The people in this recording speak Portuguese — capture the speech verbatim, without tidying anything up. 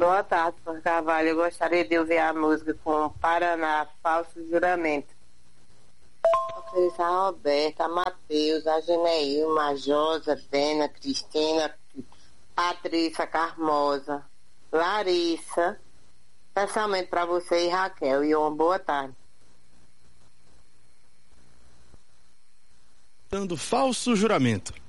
Boa tarde, Sr. Carvalho. Eu gostaria de ouvir a música com Paraná, Falso Juramento. Oferecer a Roberta, a Matheus, a Geneilma, a Josa, Dena, Cristina, Patrícia Carmosa, Larissa, especialmente para você e Raquel. E uma boa tarde. Dando falso juramento.